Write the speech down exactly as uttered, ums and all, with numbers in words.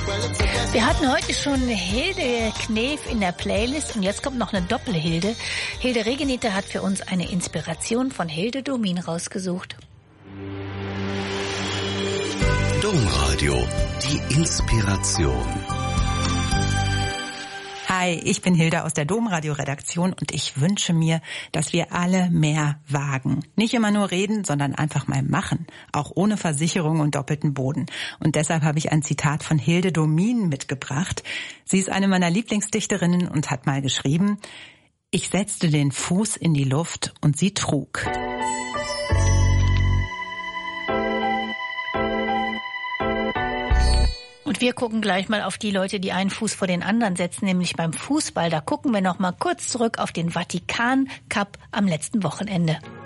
Wir hatten heute schon Hilde Knef in der Playlist und jetzt kommt noch eine Doppelhilde. Hilde Regenite hat für uns eine Inspiration von Hilde Domin rausgesucht. Domradio, die Inspiration. Hi, ich bin Hilda aus der Domradio-Redaktion und ich wünsche mir, dass wir alle mehr wagen. Nicht immer nur reden, sondern einfach mal machen. Auch ohne Versicherung und doppelten Boden. Und deshalb habe ich ein Zitat von Hilde Domin mitgebracht. Sie ist eine meiner Lieblingsdichterinnen und hat mal geschrieben: Ich setzte den Fuß in die Luft und sie trug. Und wir gucken gleich mal auf die Leute, die einen Fuß vor den anderen setzen, nämlich beim Fußball. Da gucken wir noch mal kurz zurück auf den Vatikan Cup am letzten Wochenende.